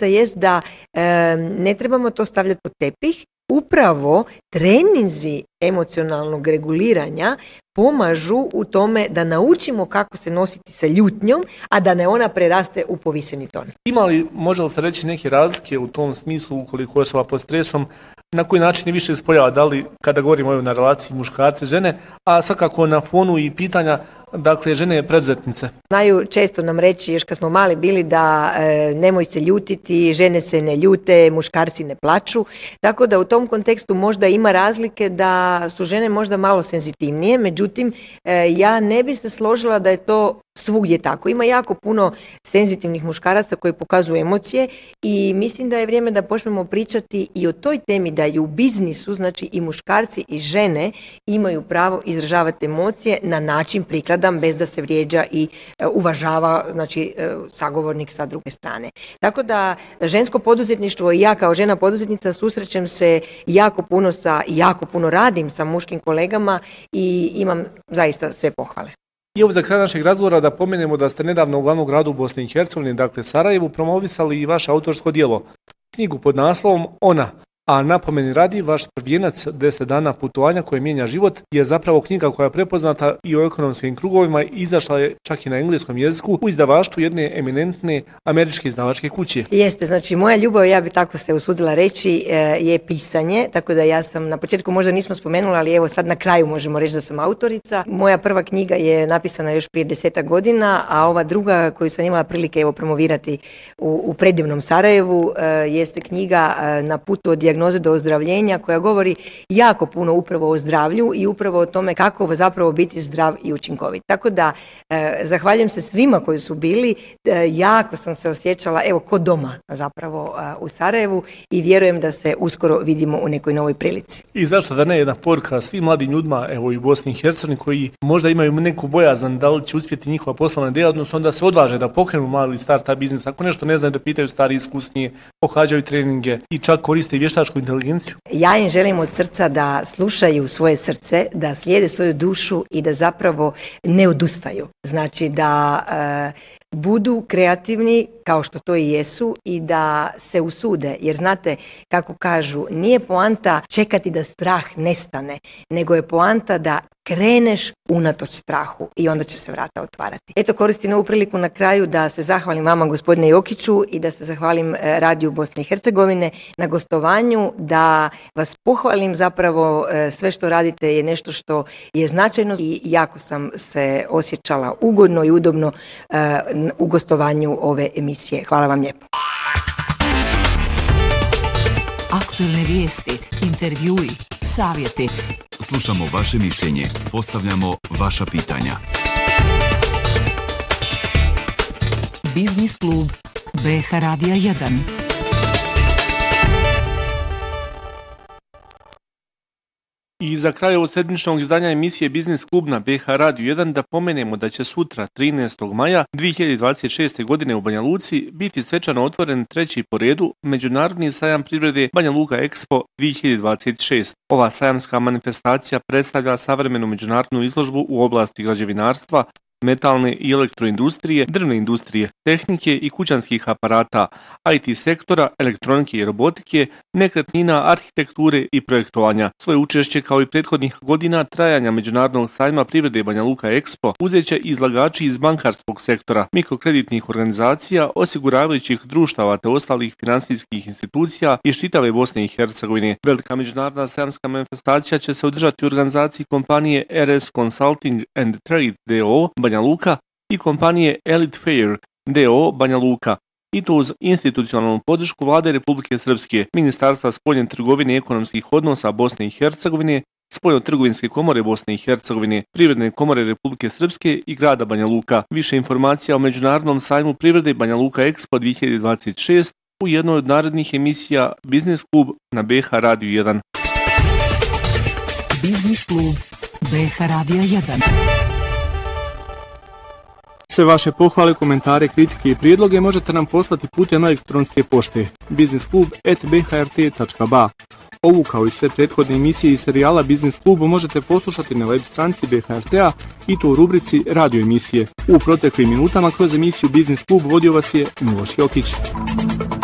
činjenica jest da ne trebamo to stavljati pod tepih. Upravo treninzi emocionalnog reguliranja pomažu u tome da naučimo kako se nositi sa ljutnjom, a da ne ona preraste u poviseni ton. Ima li, može li se reći, neke razlike u tom smislu ukoliko je osoba pod stresom, na koji način je više ispoljava, da li kada govorimo na relaciji muškarce, žene, a svakako na fonu i pitanja, dakle, žene preduzetnice? Znaju često nam reći, još kad smo mali bili, da nemoj se ljutiti, žene se ne ljute, muškarci ne plaču, tako da u tom kontekstu možda ima razlike da su žene možda malo senzitivnije, međutim, ja ne bi se složila da je to svugdje tako. Ima jako puno senzitivnih muškaraca koji pokazuju emocije i mislim da je vrijeme da počnemo pričati i o toj temi da i u biznisu, znači i muškarci i žene imaju pravo izražavati emocije na način prikladan, bez da se vrijeđa i uvažava, znači, sagovornik sa druge strane. Tako da žensko poduzetništvo i ja kao žena poduzetnica susrećem se jako puno radim sa muškim kolegama i imam zaista sve pohvale. I ovo za kraj našeg razgovora da pomenemo da ste nedavno u glavnom gradu Bosne i Hercegovine, dakle Sarajevu, promovisali i vaše autorsko djelo, knjigu pod naslovom Ona. A napomeni radi, vaš prvijenac 10 dana putovanja koje mijenja život je zapravo knjiga koja je prepoznata i u ekonomskim krugovima, izašla je čak i na engleskom jeziku u izdavaštvu jedne eminentne američke izdavačke kuće. Jeste, znači moja ljubav, ja bi tako se usudila reći, je pisanje, tako da ja sam na početku možda nismo spomenula, ali evo sad na kraju možemo reći da sam autorica. Moja prva knjiga je napisana još prije 10 godina, a ova druga koju sam imala prilike evo promovirati u predivnom Sarajevu jeste knjiga Na putu od dijagnoze do ozdravljenja, koja govori jako puno upravo o zdravlju i upravo o tome kako zapravo biti zdrav i učinkovit. Tako da zahvaljujem se svima koji su bili, jako sam se osjećala evo ko doma zapravo u Sarajevu i vjerujem da se uskoro vidimo u nekoj novoj prilici. I zašto da ne jedna poruka svim mladim ljudima evo i u Bosni i Hercegovini koji možda imaju neku bojazan da li će uspjeti njihova poslovna djelatnost, onda se odvaže da pokrenu mali start-up biznis. Ako nešto ne znaju da pitaju stari iskusnije, pohađaju treninge i čak koriste vještačku inteligenciju. Ja im želim od srca da slušaju svoje srce, da slijede svoju dušu i da zapravo ne odustaju. Znači da budu kreativni kao što to i jesu i da se usude, jer znate kako kažu, nije poanta čekati da strah nestane, nego je poanta da kreneš unatoč strahu i onda će se vrata otvarati. Eto, koristim ovu priliku na kraju da se zahvalim vama, gospodine Jokiću, i da se zahvalim Radiju Bosne i Hercegovine na gostovanju, da vas pohvalim, zapravo sve što radite je nešto što je značajno i jako sam se osjećala ugodno i udobno u gostovanju ove emisije. Hvala vam lijepo. Aktualne vijesti, intervjui, savjeti. Slušamo vaše mišljenje, postavljamo vaša pitanja. Biznis klub BH Radija 1. I za kraj ovog sedmičnog izdanja emisije Biznis klub na BH Radiju 1 da pomenemo da će sutra, 13. maja 2026. godine u Banja Luci biti svečano otvoren treći po redu Međunarodni sajam privrede Banja Luka Expo 2026. Ova sajamska manifestacija predstavlja savremenu međunarodnu izložbu u oblasti građevinarstva, metalne i elektroindustrije, drvne industrije, tehnike i kućanskih aparata, IT sektora, elektronike i robotike, nekretnina, arhitekture i projektovanja. Svoje učešće kao i prethodnih godina trajanja Međunarodnog sajma privrede Banja Luka Expo uzet će izlagači iz bankarskog sektora, mikrokreditnih organizacija, osiguravajućih društava te ostalih finansijskih institucija iz čitave Bosne i Hercegovine. Velika međunarodna sajamska manifestacija će se održati u organizaciji kompanije RS Consulting and Trade D.O. Banja Luka i kompanije Elite Fair D.O. Banja Luka, i to uz institucionalnu podršku Vlade Republike Srpske, Ministarstva spoljne trgovine i ekonomskih odnosa Bosne i Hercegovine, Spoljno-trgovinske komore Bosne i Hercegovine, Privredne komore Republike Srpske i grada Banja Luka. Više informacija o Međunarodnom sajmu privrede Banja Luka Expo 2026 u jednoj od narednih emisija Biznis klub na BH Radiju 1. Biznis klub BH Radija 1. Sve vaše pohvale, komentare, kritike i prijedloge možete nam poslati putem elektronske pošte biznisklub@bhrt.ba. Ovu kao i sve prethodne emisije i serijala Biznis klubu možete poslušati na web stranici BHRT-a i to u rubrici radio emisije. U proteklim minutama kroz emisiju Biznis klub vodio vas je Miloš Jokić.